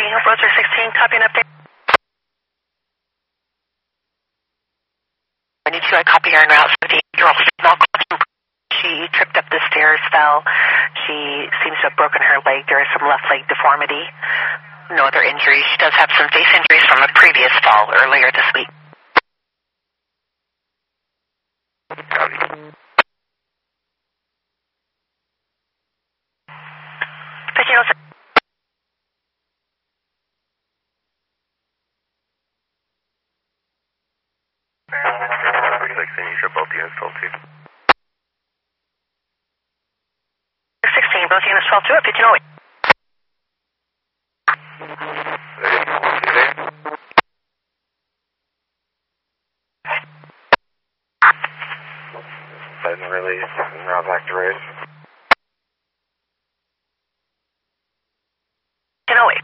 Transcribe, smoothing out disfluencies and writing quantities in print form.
Roger 16, copy and update. I need you to copy her en route 58-year-old female. She tripped up the stairs, fell. She seems to have broken her leg. There is some left leg deformity. No other injuries. She does have some face injuries from a previous fall earlier this week. Copy. 1506. You show both units 12-2. 16, both units 12-2 at 1508. Sudden release, now back to race. 1508.